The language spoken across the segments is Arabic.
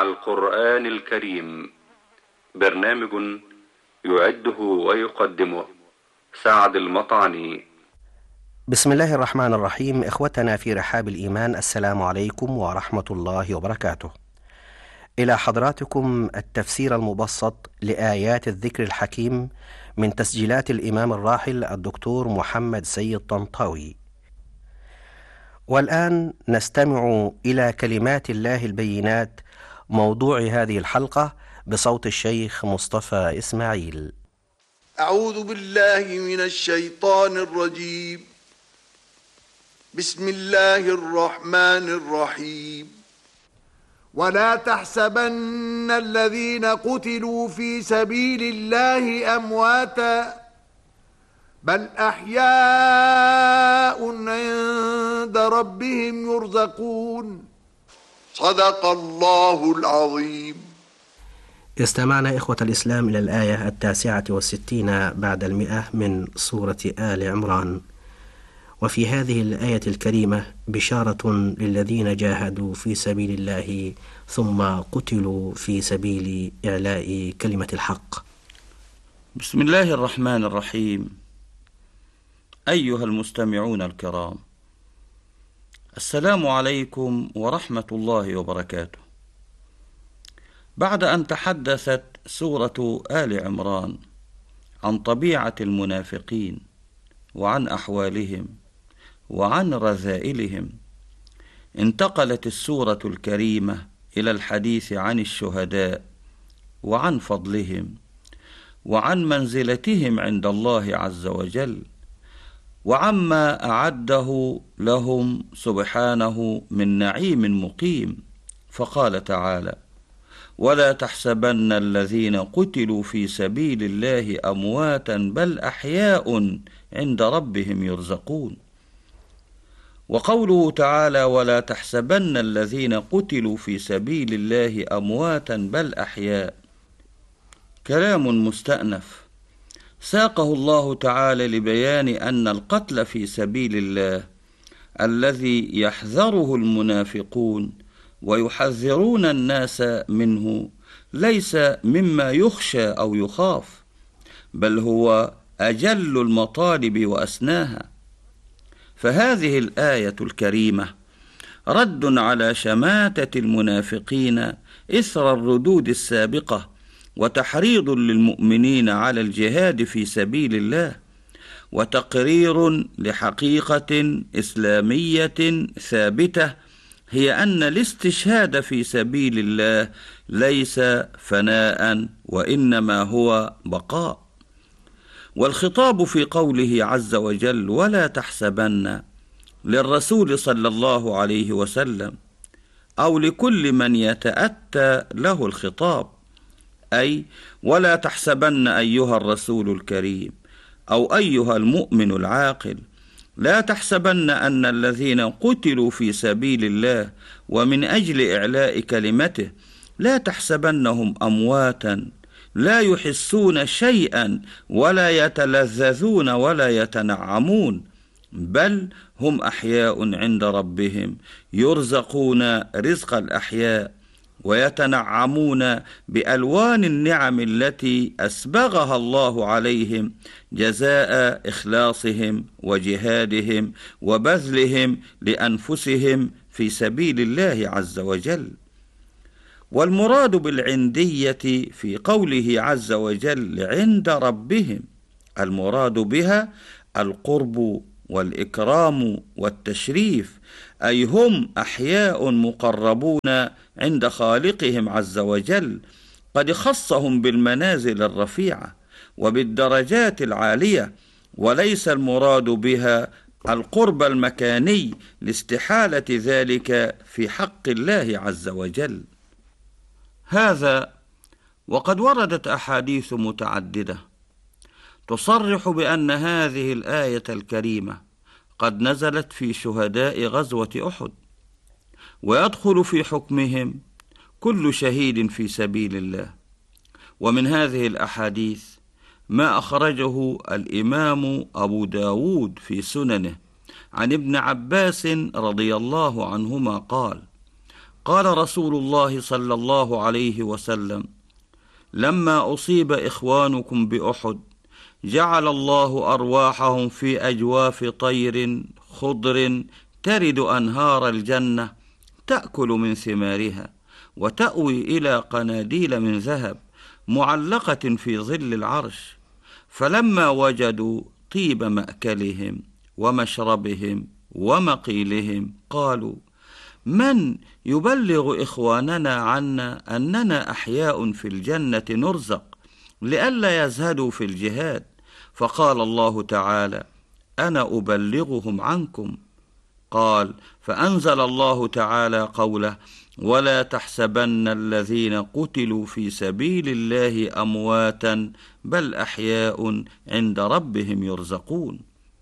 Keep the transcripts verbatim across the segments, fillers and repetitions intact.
مع القرآن الكريم، برنامج يعده ويقدمه سعد المطعني. بسم الله الرحمن الرحيم. إخوتنا في رحاب الإيمان، السلام عليكم ورحمة الله وبركاته. إلى حضراتكم التفسير المبسط لآيات الذكر الحكيم من تسجيلات الإمام الراحل الدكتور محمد سيد طنطاوي. والآن نستمع إلى كلمات الله البينات، موضوع هذه الحلقة بصوت الشيخ مصطفى إسماعيل. أعوذ بالله من الشيطان الرجيم. بسم الله الرحمن الرحيم. ولا تحسبن الذين قتلوا في سبيل الله أمواتا بل أحياء عند ربهم يرزقون. صدق الله العظيم. استمعنا إخوة الإسلام إلى الآية التاسعة والستين بعد المئة من سورة آل عمران. وفي هذه الآية الكريمة بشارة للذين جاهدوا في سبيل الله ثم قتلوا في سبيل إعلاء كلمة الحق. بسم الله الرحمن الرحيم. أيها المستمعون الكرام، السلام عليكم ورحمة الله وبركاته. بعد أن تحدثت سورة آل عمران عن طبيعة المنافقين وعن أحوالهم وعن رذائلهم، انتقلت السورة الكريمة إلى الحديث عن الشهداء وعن فضلهم وعن منزلتهم عند الله عز وجل، وعما أعده لهم سبحانه من نعيم مقيم. فقال تعالى: ولا تحسبن الذين قتلوا في سبيل الله أمواتا بل أحياء عند ربهم يرزقون. وقوله تعالى: ولا تحسبن الذين قتلوا في سبيل الله أمواتا بل أحياء، كلام مستأنف ساقه الله تعالى لبيان أن القتل في سبيل الله الذي يحذره المنافقون ويحذرون الناس منه ليس مما يخشى أو يخاف، بل هو أجل المطالب وأسناها. فهذه الآية الكريمة رد على شماتة المنافقين إثر الردود السابقة، وتحريض للمؤمنين على الجهاد في سبيل الله، وتقرير لحقيقة إسلامية ثابتة، هي أن الاستشهاد في سبيل الله ليس فناء وإنما هو بقاء. والخطاب في قوله عز وجل: ولا تحسبن، للرسول صلى الله عليه وسلم أو لكل من يتأتى له الخطاب، أي ولا تحسبن أيها الرسول الكريم أو أيها المؤمن العاقل، لا تحسبن أن الذين قتلوا في سبيل الله ومن أجل إعلاء كلمته، لا تحسبنهم أمواتا لا يحسون شيئا ولا يتلذذون ولا يتنعمون، بل هم أحياء عند ربهم يرزقون رزق الأحياء، ويتنعمون بألوان النعم التي أسبغها الله عليهم جزاء إخلاصهم وجهادهم وبذلهم لأنفسهم في سبيل الله عز وجل. والمراد بالعندية في قوله عز وجل عند ربهم، المراد بها القرب والإكرام والتشريف، أي هم أحياء مقربون عند خالقهم عز وجل، قد خصهم بالمنازل الرفيعة وبالدرجات العالية، وليس المراد بها القرب المكاني لاستحالة ذلك في حق الله عز وجل. هذا وقد وردت أحاديث متعددة تصرح بأن هذه الآية الكريمة قد نزلت في شهداء غزوة أحد، ويدخل في حكمهم كل شهيد في سبيل الله. ومن هذه الأحاديث ما أخرجه الإمام أبو داود في سننه عن ابن عباس رضي الله عنهما قال: قال رسول الله صلى الله عليه وسلم: لما أصيب إخوانكم بأحد جعل الله أرواحهم في أجواف طير خضر ترد أنهار الجنة تأكل من ثمارها وتأوي إلى قناديل من ذهب معلقة في ظل العرش، فلما وجدوا طيب مأكلهم ومشربهم ومقيلهم قالوا: من يبلغ إخواننا عنا أننا أحياء في الجنة نرزق لئلا يزهدوا في الجهاد؟ فقال الله تعالى: أنا أبلغهم عنكم. قال: فأنزل الله تعالى قوله: ولا تحسبن الذين قتلوا في سبيل الله أمواتا بل أحياء عند ربهم يرزقون.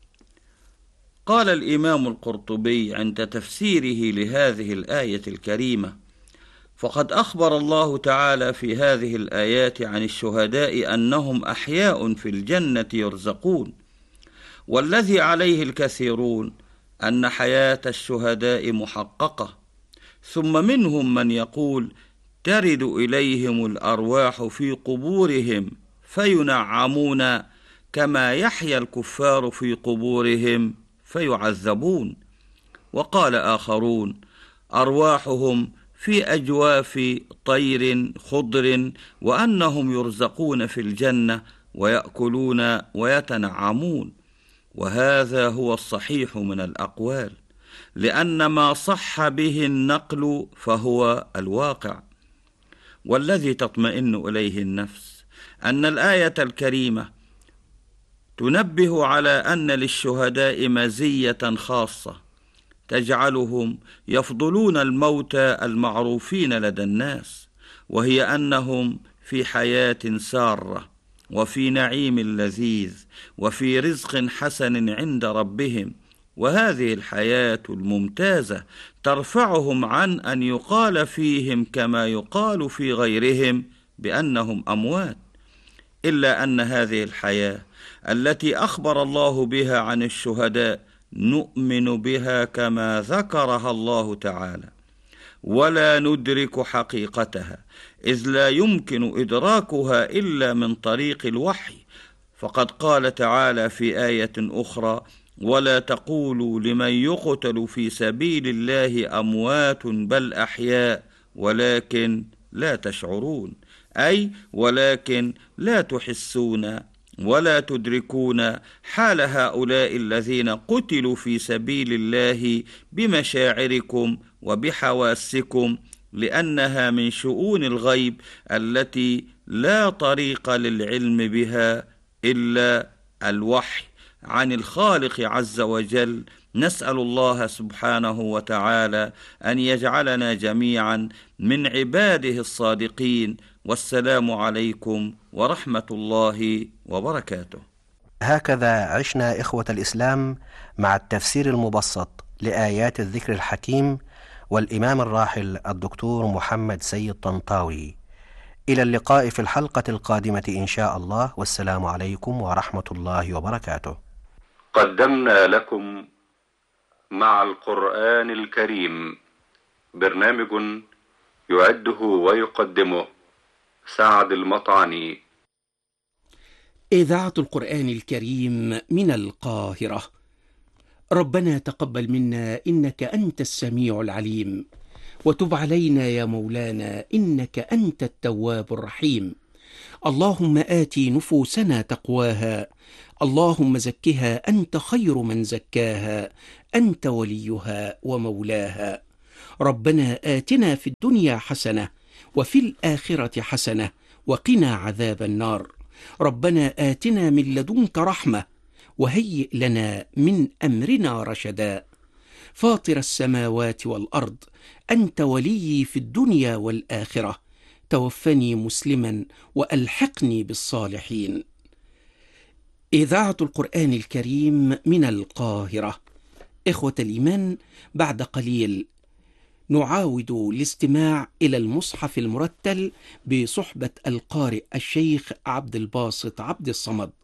قال الإمام القرطبي عند تفسيره لهذه الآية الكريمة: فقد أخبر الله تعالى في هذه الآيات عن الشهداء أنهم أحياء في الجنة يرزقون، والذي عليه الكثيرون أن حياة الشهداء محققة، ثم منهم من يقول: ترد إليهم الأرواح في قبورهم فينعمون كما يحيا الكفار في قبورهم فيعذبون. وقال آخرون: أرواحهم في أجواف طير خضر، وأنهم يرزقون في الجنة ويأكلون ويتنعمون. وهذا هو الصحيح من الأقوال، لأن ما صح به النقل فهو الواقع. والذي تطمئن إليه النفس أن الآية الكريمة تنبه على أن للشهداء مزية خاصة تجعلهم يفضلون الموتى المعروفين لدى الناس، وهي أنهم في حياة سارة وفي نعيم لذيذ وفي رزق حسن عند ربهم. وهذه الحياة الممتازة ترفعهم عن أن يقال فيهم كما يقال في غيرهم بأنهم أموات، إلا أن هذه الحياة التي أخبر الله بها عن الشهداء نؤمن بها كما ذكرها الله تعالى، ولا ندرك حقيقتها، إذ لا يمكن إدراكها إلا من طريق الوحي. فقد قال تعالى في آية أخرى: ولا تقولوا لمن يقتل في سبيل الله أموات بل أحياء ولكن لا تشعرون، أي ولكن لا تحسون ولا تدركون حال هؤلاء الذين قتلوا في سبيل الله بمشاعركم وبحواسكم، لأنها من شؤون الغيب التي لا طريق للعلم بها إلا الوحي عن الخالق عز وجل. نسأل الله سبحانه وتعالى أن يجعلنا جميعا من عباده الصادقين. والسلام عليكم ورحمة الله وبركاته. هكذا عشنا إخوة الإسلام مع التفسير المبسط لآيات الذكر الحكيم والإمام الراحل الدكتور محمد سيد طنطاوي. إلى اللقاء في الحلقة القادمة إن شاء الله، والسلام عليكم ورحمة الله وبركاته. قدمنا لكم مع القرآن الكريم برنامج يعده ويقدمه سعد المطعني. إذاعة القرآن الكريم من القاهرة. ربنا تقبل منا إنك أنت السميع العليم، وتب علينا يا مولانا إنك أنت التواب الرحيم. اللهم آت نفوسنا تقواها، اللهم زكها أنت خير من زكاها، أنت وليها ومولاها. ربنا آتنا في الدنيا حسنة وفي الآخرة حسنة وقنا عذاب النار. ربنا آتنا من لدنك رحمة وهيئ لنا من أمرنا رشدا. فاطر السماوات والأرض، أنت وليي في الدنيا والآخرة، توفني مسلما وألحقني بالصالحين. إذاعة القرآن الكريم من القاهرة. إخوة الإيمان، بعد قليل نعاود الاستماع إلى المصحف المرتل بصحبة القارئ الشيخ عبد الباسط عبد الصمد.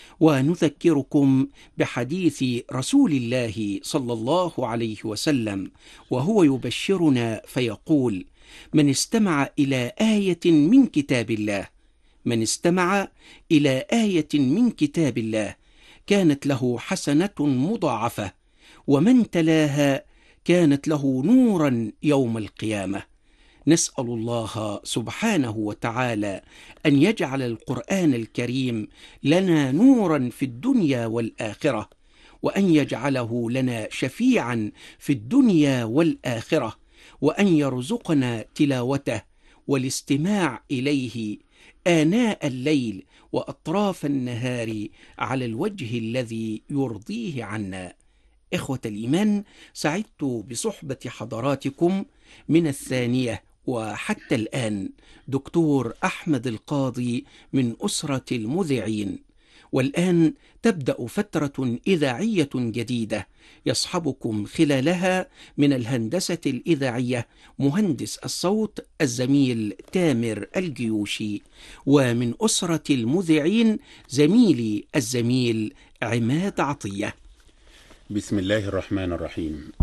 ونذكركم بحديث رسول الله صلى الله عليه وسلم وهو يبشرنا فيقول: من استمع إلى آية من كتاب الله من استمع إلى آية من كتاب الله كانت له حسنة مضاعفة، ومن تلاها كانت له نورا يوم القيامة. نسأل الله سبحانه وتعالى أن يجعل القرآن الكريم لنا نورا في الدنيا والآخرة، وأن يجعله لنا شفيعا في الدنيا والآخرة، وأن يرزقنا تلاوته والاستماع إليه آناء الليل وأطراف النهار على الوجه الذي يرضيه عنا. إخوة الإيمان، سعدت بصحبة حضراتكم من الثانية وحتى الآن دكتور أحمد القاضي من أسرة المذيعين، والآن تبدأ فترة إذاعية جديدة يصحبكم خلالها من الهندسة الإذاعية مهندس الصوت الزميل تامر الجيوشي، ومن أسرة المذيعين زميلي الزميل عماد عطية. بسم الله الرحمن الرحيم.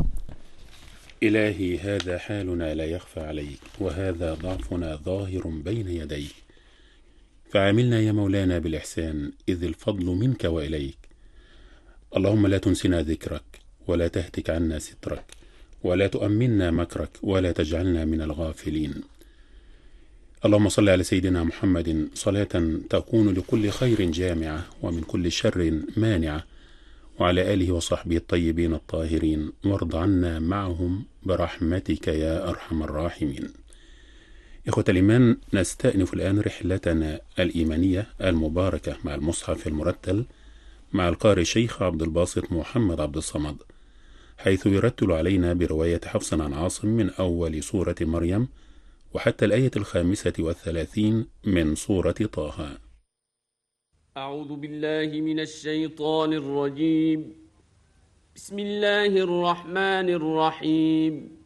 إلهي، هذا حالنا لا يخفى عليك، وهذا ضعفنا ظاهر بين يديك، فعاملنا يا مولانا بالإحسان، إذ الفضل منك وإليك. اللهم لا تنسنا ذكرك، ولا تهتك عنا سترك، ولا تؤمنا مكرك، ولا تجعلنا من الغافلين. اللهم صل على سيدنا محمد صلاة تكون لكل خير جامعة ومن كل شر مانعة، وعلى آله وصحبه الطيبين الطاهرين، وارض عنا معهم برحمتك يا أرحم الراحمين. إخوة الإيمان، نستأنف الآن رحلتنا الإيمانية المباركة مع المصحف المرتل مع القارئ الشيخ عبد الباسط محمد عبد الصمد، حيث يرتل علينا برواية حفص عن عاصم من أول سورة مريم وحتى الآية الخامسة والثلاثين من سورة طه. أعوذ بالله من الشيطان الرجيم. بسم الله الرحمن الرحيم.